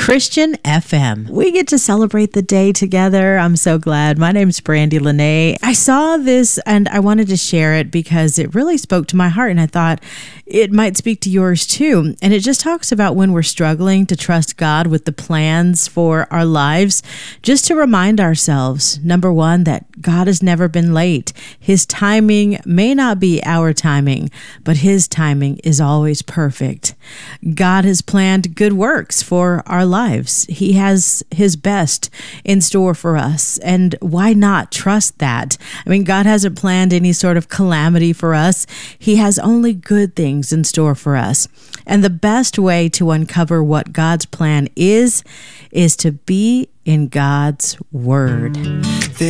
Christian FM. We get to celebrate the day together. I'm so glad. My name's Brandy Lene. I saw this and I wanted to share it because it really spoke to my heart, and I thought it might speak to yours too. And it just talks about when we're struggling to trust God with the plans for our lives, just to remind ourselves, number one, that God has never been late. His timing may not be our timing, but His timing is always perfect. God has planned good works for our lives. He has His best in store for us. And why not trust that? I mean, God hasn't planned any sort of calamity for us. He has only good things in store for us. And the best way to uncover what God's plan is to be in God's Word.